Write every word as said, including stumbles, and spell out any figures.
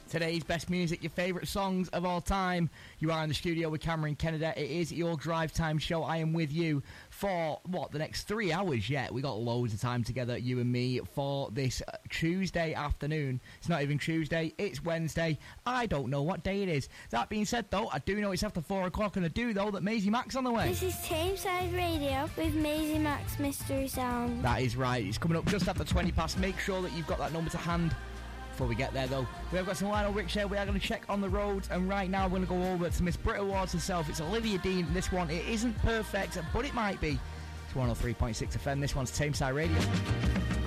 Today's best music, your favourite songs of all time. You are in the studio with Cameron Kennedy. It is your drive time show. I am with you for, what, the next three hours yet. We got loads of time together, you and me, for this Tuesday afternoon. It's not even Tuesday, it's Wednesday. I don't know what day it is. That being said, though, I do know it's after four o'clock, and I do know that Maisie Mac's on the way. This is Tameside Radio with Maisie Mac's Mystery Sound. That is right. It's coming up just after twenty past. Make sure that you've got that number to hand. Before we get there, though, we have got some Lionel Rich here. We are going to check on the roads, and right now we're going to go over to Miss Brit Awards herself. It's Olivia Dean. This one, it isn't perfect, but it might be. It's one oh three point six F M. This one's Tameside Radio.